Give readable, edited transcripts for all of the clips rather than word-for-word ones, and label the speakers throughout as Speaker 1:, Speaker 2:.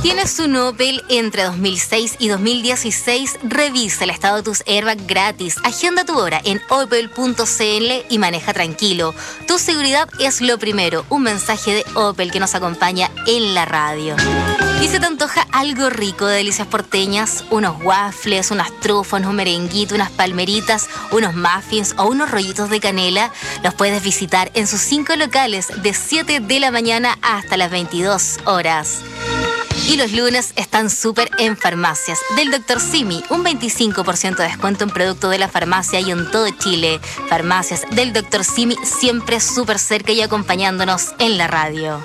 Speaker 1: ¿Tienes un Opel entre 2006 y 2016? Revisa el estado de tus airbags gratis. Agenda tu hora en opel.cl y maneja tranquilo. Tu seguridad es lo primero. Un mensaje de Opel que nos acompaña en la radio. ¿Y se te antoja algo rico de delicias porteñas? Unos waffles, unas trufas, un merenguito, unas palmeritas, unos muffins o unos rollitos de canela. Los puedes visitar en sus 5 locales de 7 de la mañana hasta las 22 horas. Y los lunes están súper en farmacias del Dr. Simi. Un 25% de descuento en producto de la farmacia y en todo Chile. Farmacias del Dr. Simi siempre súper cerca y acompañándonos en la radio.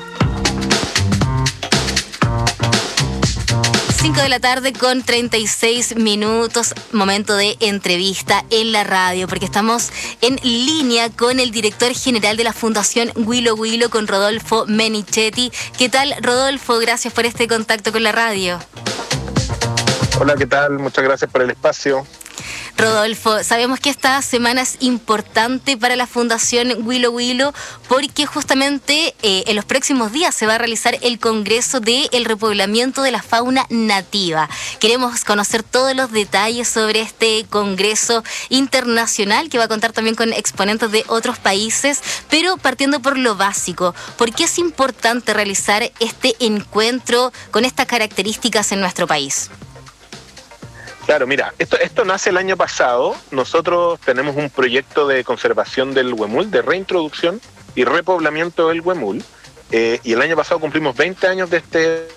Speaker 1: 5 de la tarde con 36 minutos, momento de entrevista en la radio, porque estamos en línea con el director general de la Fundación Willow Willow, con Rodolfo Menichetti. ¿Qué tal, Rodolfo? Gracias por este contacto con la radio.
Speaker 2: Hola, ¿qué tal? Muchas gracias por el espacio.
Speaker 1: Rodolfo, sabemos que esta semana es importante para la Fundación Willow Willow porque justamente en los próximos días se va a realizar el Congreso del Repoblamiento de la Fauna Nativa. Queremos conocer todos los detalles sobre este Congreso internacional que va a contar también con exponentes de otros países, pero partiendo por lo básico, ¿por qué es importante realizar este encuentro con estas características en nuestro país?
Speaker 2: Claro, mira, esto nace el año pasado. Nosotros tenemos un proyecto de conservación del huemul, de reintroducción y repoblamiento del huemul, y el año pasado cumplimos 20 años de este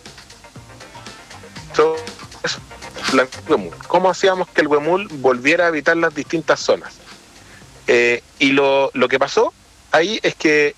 Speaker 2: huemul. ¿Cómo hacíamos que el huemul volviera a habitar las distintas zonas? Y lo que pasó ahí es que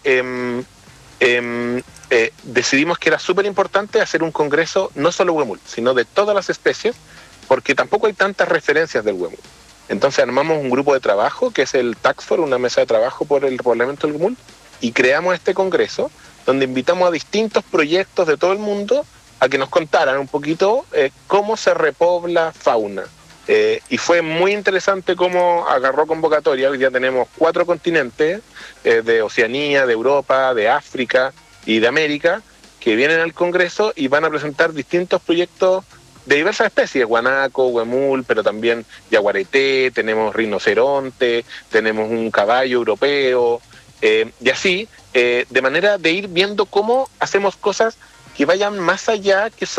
Speaker 2: decidimos que era súper importante hacer un congreso no solo huemul, sino de todas las especies, porque tampoco hay tantas referencias del huemul. Entonces armamos un grupo de trabajo, que es el Task Force, una mesa de trabajo por el repoblamiento del huemul, y creamos este congreso, donde invitamos a distintos proyectos de todo el mundo a que nos contaran un poquito cómo se repobla fauna. Y fue muy interesante cómo agarró convocatoria. Hoy día tenemos 4 continentes, de Oceanía, de Europa, de África y de América, que vienen al congreso y van a presentar distintos proyectos de diversas especies, guanaco, huemul, pero también yaguareté, tenemos rinoceronte, tenemos un caballo europeo, y así, de manera de ir viendo cómo hacemos cosas que vayan más allá, que